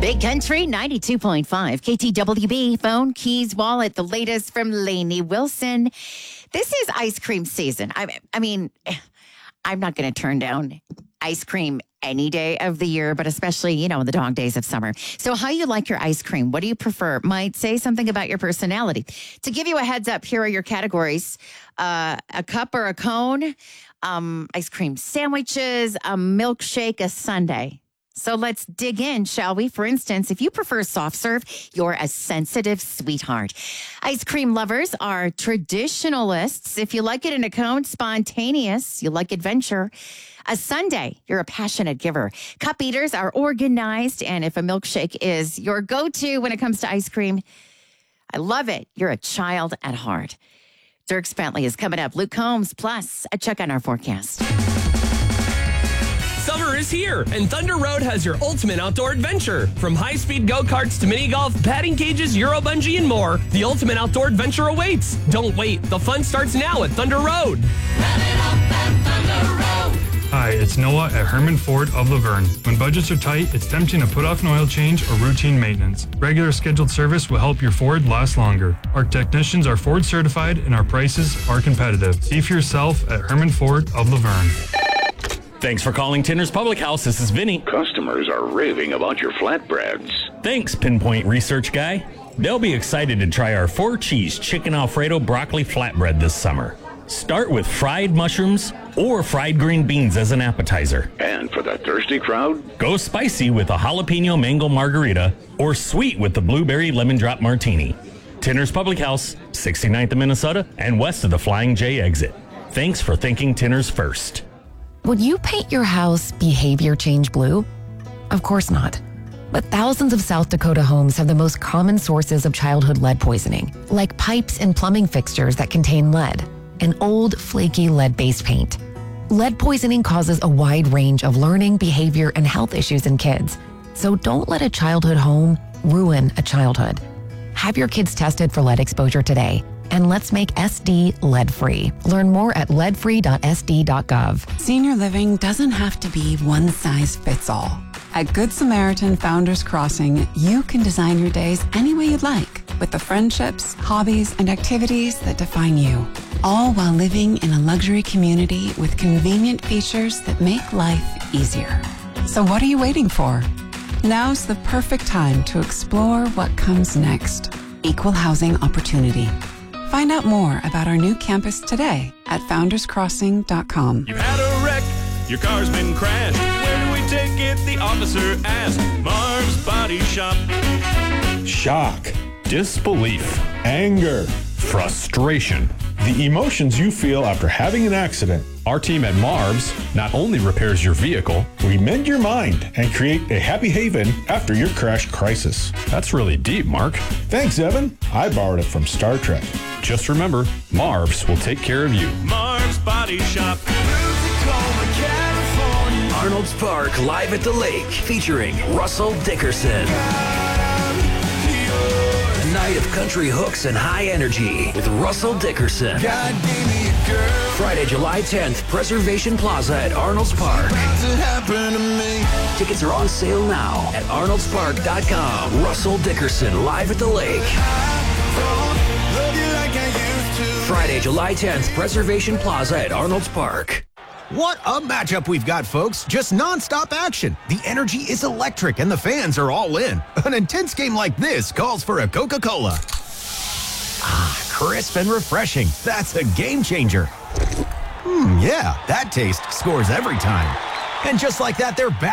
Big Country 92.5 KTWB. Phone, keys, wallet, the latest from Lainey Wilson. This is ice cream season. I mean, I'm not going to turn down ice cream any day of the year, but especially, in the dog days of summer. So how you like your ice cream? What do you prefer? Might say something about your personality. To give you a heads up, here are your categories. A cup or a cone, ice cream sandwiches, a milkshake, a sundae. So let's dig in, shall we? For instance, if you prefer soft serve, you're a sensitive sweetheart. Ice cream lovers are traditionalists. If you like it in a cone, spontaneous. You like adventure. A sundae, you're a passionate giver. Cup eaters are organized. And if a milkshake is your go-to when it comes to ice cream, I love it. You're a child at heart. Dirks Bentley is coming up. Luke Combs, plus a check on our forecast. Summer is here, and Thunder Road has your ultimate outdoor adventure. From high-speed go-karts to mini-golf, batting cages, Euro bungee, and more, the ultimate outdoor adventure awaits. Don't wait. The fun starts now at Thunder Road. Hi, it's Noah at Herman Ford of Laverne. When budgets are tight, it's tempting to put off an oil change or routine maintenance. Regular scheduled service will help your Ford last longer. Our technicians are Ford certified and our prices are competitive. See for yourself at Herman Ford of Laverne. Thanks for calling Tinner's Public House. This is Vinny. Customers are raving about your flatbreads. Thanks, Pinpoint Research Guy. They'll be excited to try our 4-cheese chicken Alfredo broccoli flatbread this summer. Start with fried mushrooms or fried green beans as an appetizer. And for the thirsty crowd, go spicy with a jalapeno mango margarita or sweet with the blueberry lemon drop martini. Tinner's Public House, 69th of Minnesota and west of the Flying J exit. Thanks for thinking Tinner's first. Would you paint your house behavior change blue? Of course not. But thousands of South Dakota homes have the most common sources of childhood lead poisoning, like pipes and plumbing fixtures that contain lead, and old, flaky lead-based paint. Lead poisoning causes a wide range of learning, behavior, and health issues in kids. So don't let a childhood home ruin a childhood. Have your kids tested for lead exposure today. And let's make SD lead-free. Learn more at leadfree.sd.gov. Senior living doesn't have to be one size fits all. At Good Samaritan Founders Crossing, you can design your days any way you'd like, with the friendships, hobbies, and activities that define you, all while living in a luxury community with convenient features that make life easier. So what are you waiting for? Now's the perfect time to explore what comes next. Equal housing opportunity. Find out more about our new campus today at founderscrossing.com. You've had a wreck, your car's been crashed. Where do we take it? The officer asked. Marv's Body Shop. Shock, disbelief, anger, frustration. The emotions you feel after having an accident. Our team at Marv's not only repairs your vehicle, we mend your mind and create a happy haven after your crash crisis. That's really deep, Mark. Thanks, Evan. I borrowed it from Star Trek. Just remember, Marv's will take care of you. Marv's Body Shop. Arnold's Park Live at the Lake featuring Russell Dickerson. A night of country hooks and high energy with Russell Dickerson. Friday, July 10th, Preservation Plaza at Arnold's Park. Tickets are on sale now at arnoldspark.com. Russell Dickerson Live at the Lake. Friday, July 10th, Preservation Plaza at Arnold's Park. What a matchup we've got, folks. Just nonstop action. The energy is electric and the fans are all in. An intense game like this calls for a Coca-Cola. Ah, crisp and refreshing. That's a game changer. Yeah, that taste scores every time. And just like that, they're back.